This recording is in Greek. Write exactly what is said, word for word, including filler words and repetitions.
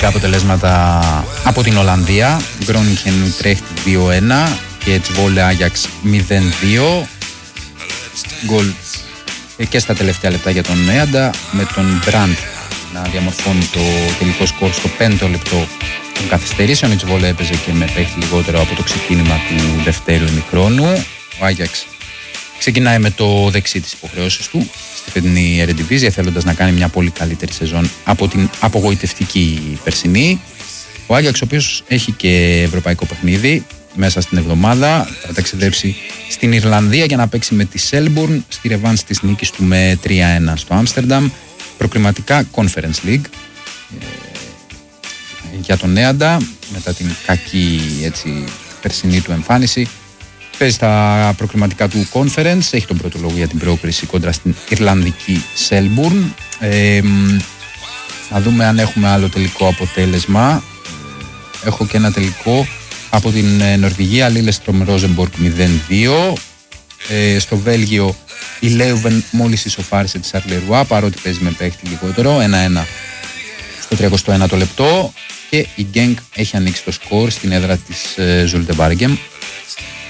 αγωνιστικά αποτελέσματα από την Ολλανδία. Γκρόνιχεν Ουτρέχτ δύο ένα και Τσβόλε Άγιαξ μηδέν δύο. Γκολ και στα τελευταία λεπτά για τον Νέαντα, με τον Μπραντ να διαμορφώνει το τελικό σκορ στο πέμπτο λεπτό των καθυστερήσεων. Η Τσβόλε έπαιζε και με παίχτη λιγότερο από το ξεκίνημα του δευτέρου ημιχρόνου. Ο Άγιαξ ξεκινάει με το δεξί της υποχρεώσεως του στη φετινή Eredivisie, θέλοντας να κάνει μια πολύ καλύτερη σεζόν από την απογοητευτική περσινή. Ο Άγιαξ, ο οποίος έχει και ευρωπαϊκό παιχνίδι μέσα στην εβδομάδα, θα ταξιδέψει στην Ιρλανδία για να παίξει με τη Σέλμπουρν στη ρεβάνς της νίκης του με τρία ένα στο Άμστερνταμ. Προκριματικά Conference League ε, για τον Νέαντα, μετά την κακή έτσι, περσινή του εμφάνιση. Παίζει στα προκριματικά του Conference, έχει τον πρώτο λόγο για την πρόκριση κόντρα στην Ιρλανδική Σέλμπουρν. Ε, να δούμε αν έχουμε άλλο τελικό αποτέλεσμα. Έχω και ένα τελικό από την Νορβηγία, Λίλεστρομ Ρόζεμπορκ μηδέν δύο. Ε, στο Βέλγιο η Λέουβεν μόλις ισοφάρισε τη Σαρλερουά, παρότι παίζει με παίχτη λιγότερο, ένα ένα στο τριακοστό ένατο λεπτό. Και η Γκένκ έχει ανοίξει το σκορ στην έδρα της ε, Ζουλτεμπάργεμ.